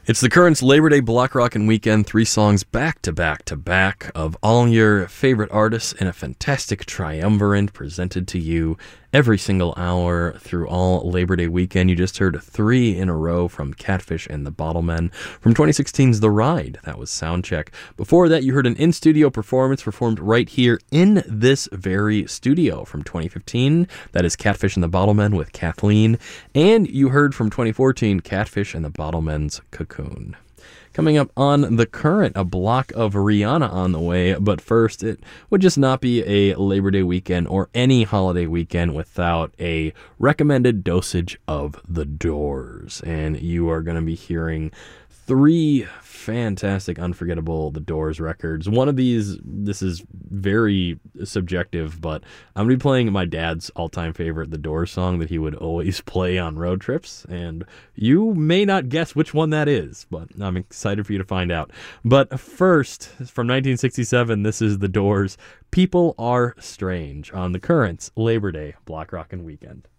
It's the Currents Labor Day Block Rockin' Weekend, 3 songs back to back to back of all your favorite artists in a fantastic triumvirate presented to you every single hour through all Labor Day weekend. You just heard 3 in a row from Catfish and the Bottlemen. From 2016's The Ride, that was Soundcheck. Before that, you heard an in-studio performance performed right here in this very studio. From 2015, that is Catfish and the Bottlemen with Kathleen. And you heard from 2014, Catfish and the Bottlemen's Cocoon. Coming up on The Current, a block of Rihanna on the way, but first, it would just not be a Labor Day weekend or any holiday weekend without a recommended dosage of The Doors. And you are going to be hearing 3 fantastic, unforgettable The Doors records. One of these, this is very subjective, but I'm going to be playing my dad's all-time favorite The Doors song that he would always play on road trips, and you may not guess which one that is, but I'm excited for you to find out. But first, from 1967, this is The Doors' People Are Strange on the Currents Labor Day Block Rockin' Weekend.